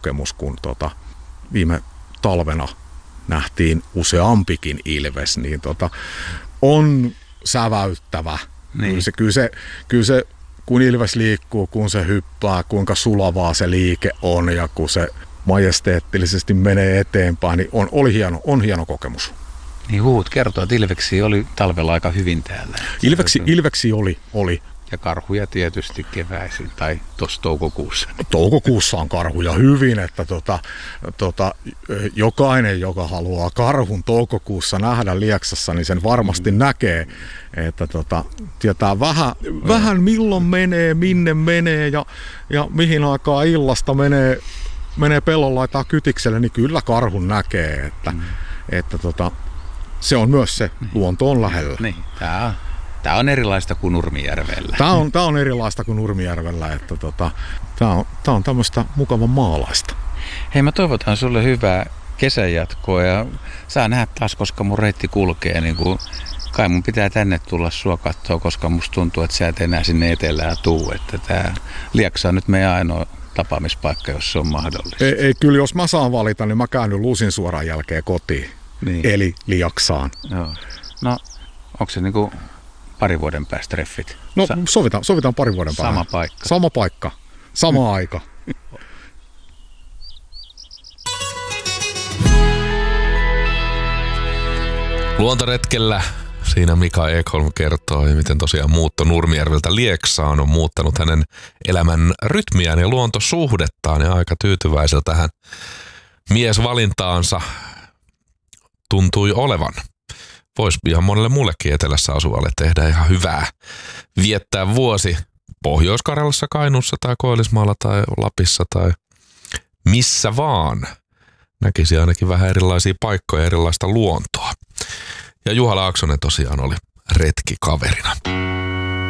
kokemus, kun viime talvena nähtiin useampikin ilves, niin on säväyttävä. Niin. Kyllä se, kun ilves liikkuu, kun se hyppää, kuinka sulavaa se liike on ja kun se majesteettisesti menee eteenpäin, niin on hieno kokemus. Niin huut kertoo, että ilveksiä oli talvella aika hyvin täällä. Ilveksi oli. Ja karhuja tietysti keväisin tai tuossa toukokuussa. Toukokuussa on karhuja hyvin, että jokainen, joka haluaa karhun toukokuussa nähdä Lieksassa, niin sen varmasti näkee, että tietää vähän milloin menee, minne menee ja mihin aikaan illasta menee pellon laitaa kytikselle, niin kyllä karhun näkee, että se on myös se, luonto on lähellä. Niin, Tämä on erilaista kuin Nurmijärvellä. Tämä on erilaista kuin Nurmijärvellä, että tämä on tämmöistä mukavan maalaista. Hei, mä toivotan sulle hyvää kesänjatkoa ja saa nähdä taas, koska mun reitti kulkee. Niin kuin, kai mun pitää tänne tulla sua katsoa, koska musta tuntuu, että sä et enää sinne etelään tuu. Että tämä Lieksa on nyt meidän ainoa tapaamispaikka, jos se on mahdollista. Ei, kyllä jos mä saan valita, niin mä käännyn Lusin suoraan jälkeen kotiin. Niin. Eli Lieksaan. Joo. No, onko se niinku pari vuoden päästä treffit? No sovitaan pari vuoden päästä. Sama paikka. Sama paikka. Sama aika. Luontoretkellä siinä Mika Ekholm kertoo, miten tosiaan muutto Nurmijärveltä Lieksaan on muuttanut hänen elämän rytmiään ja luontosuhdettaan ja aika tyytyväiseltä hän miesvalintaansa tuntui olevan. Voisi ihan monelle muullekin etelässä asuvalle tehdä ihan hyvää. Viettää vuosi Pohjois-Karjalassa, Kainuussa tai Koillismaalla tai Lapissa tai missä vaan. Näkisi ainakin vähän erilaisia paikkoja ja erilaista luontoa. Ja Juha Laaksonen tosiaan oli retkikaverina.